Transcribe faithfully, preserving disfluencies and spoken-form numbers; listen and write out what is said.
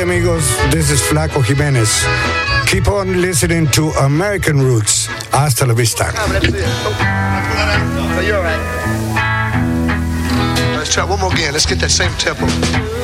amigos. This is Flaco Jimenez. Keep on listening to American Roots. Hasta la vista. You're all right. Let's try one more again. Let's get that same tempo.